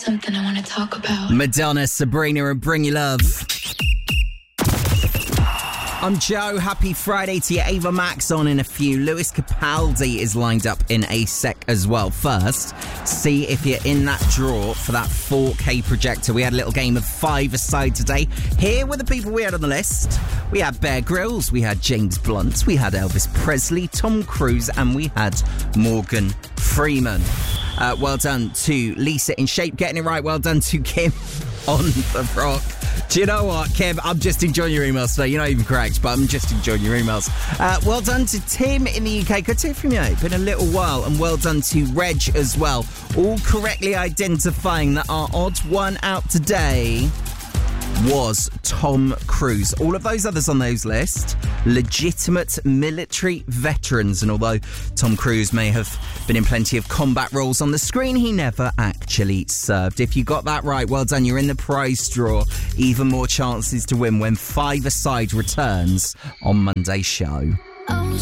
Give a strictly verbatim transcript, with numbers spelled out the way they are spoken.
something I want to talk about. Madonna, Sabrina and Bring Your Love. I'm Joe. Happy Friday to you. Ava Max on in a few. Lewis Capaldi is lined up in a sec as well. First, see if you're in that draw for that four K projector. We had a little game of five aside today. Here were the people we had on the list. We had Bear Grylls, we had James Blunt, we had Elvis Presley, Tom Cruise, and we had Morgan Freeman. Uh, well done to Lisa in Shape, getting it right. Well done to Kim on the rock. Do you know what, Kim? I'm just enjoying your emails today. You're not even correct, but I'm just enjoying your emails. Uh, well done to Tim in the U K. Good to hear from you. It's been a little while. And well done to Reg as well. All correctly identifying that our odd one out today was Tom Cruise. All of those others on those lists, legitimate military veterans. And although Tom Cruise may have been in plenty of combat roles on the screen, he never actually served. If you got that right, well done. You're in the prize draw. Even more chances to win when Five Aside returns on Monday's show. Oh,